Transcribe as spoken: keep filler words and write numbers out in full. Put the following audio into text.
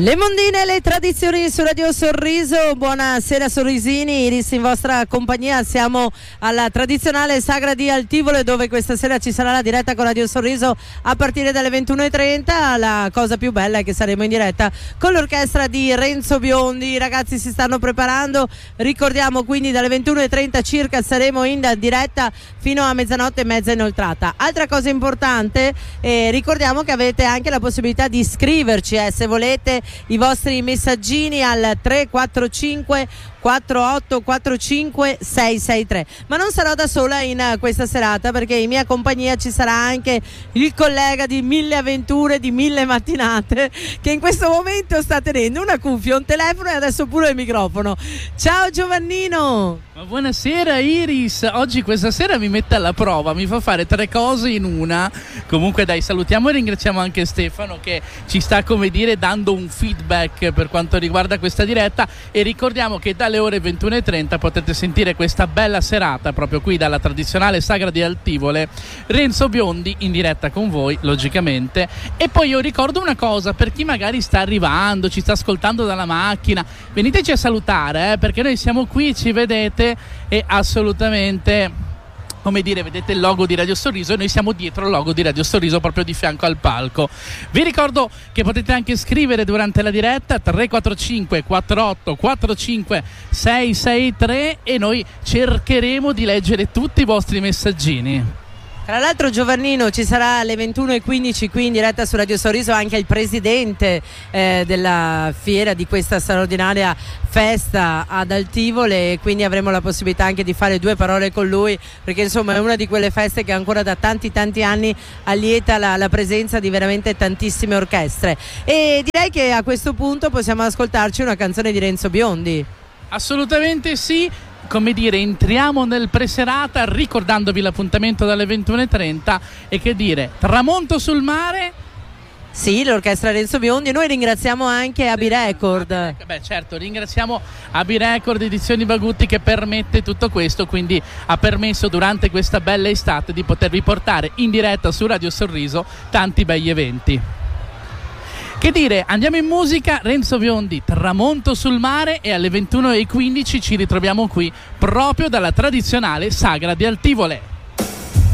Le mondine, le tradizioni su Radio Sorriso. Buonasera Sorrisini, Iris in vostra compagnia. Siamo alla tradizionale Sagra di Altivole, dove questa sera ci sarà la diretta con Radio Sorriso a partire dalle ventuno e trenta. La cosa più bella è che saremo in diretta con l'orchestra di Renzo Biondi. I ragazzi si stanno preparando, ricordiamo, quindi dalle ventuno e trenta circa saremo in diretta fino a mezzanotte e mezza inoltrata. Altra cosa importante, eh, ricordiamo che avete anche la possibilità di iscriverci eh, se volete i vostri messaggini al tre quattro cinque quattro otto quattro cinque sei sei tre. Ma non sarò da sola in questa serata, perché in mia compagnia ci sarà anche il collega di mille avventure, di mille mattinate, che in questo momento sta tenendo una cuffia, un telefono e adesso pure il microfono. Ciao Giovannino! Ma buonasera Iris, oggi questa sera mi mette alla prova, mi fa fare tre cose in una. Comunque dai, salutiamo e ringraziamo anche Stefano che ci sta, come dire, dando un feedback per quanto riguarda questa diretta, e ricordiamo che dalle ore ventuno e trenta potete sentire questa bella serata proprio qui dalla tradizionale Sagra di Altivole, Renzo Biondi in diretta con voi logicamente. E poi io ricordo una cosa, per chi magari sta arrivando, ci sta ascoltando dalla macchina, veniteci a salutare eh, perché noi siamo qui, ci vedete, e assolutamente, come dire, vedete il logo di Radio Sorriso e noi siamo dietro il logo di Radio Sorriso, proprio di fianco al palco. Vi ricordo che potete anche scrivere durante la diretta tre quattro cinque quattro otto quattro cinque sei sei tre e noi cercheremo di leggere tutti i vostri messaggini. Tra l'altro Giovannino, ci sarà alle ventuno e quindici qui in diretta su Radio Sorriso anche il presidente eh, della fiera, di questa straordinaria festa ad Altivole, e quindi avremo la possibilità anche di fare due parole con lui, perché insomma è una di quelle feste che ancora da tanti tanti anni allieta la, la presenza di veramente tantissime orchestre. E direi che a questo punto possiamo ascoltarci una canzone di Renzo Biondi. Assolutamente sì. Come dire, entriamo nel preserata ricordandovi l'appuntamento dalle ventuno e trenta, e che dire, tramonto sul mare. Sì, l'orchestra Renzo Biondi, e noi ringraziamo anche Abi Record. Beh certo, ringraziamo Abi Record Edizioni Bagutti che permette tutto questo, quindi ha permesso durante questa bella estate di potervi portare in diretta su Radio Sorriso tanti begli eventi. Che dire, andiamo in musica, Renzo Biondi, Tramonto sul mare, e alle ventuno e quindici ci ritroviamo qui proprio dalla tradizionale Sagra di Altivole.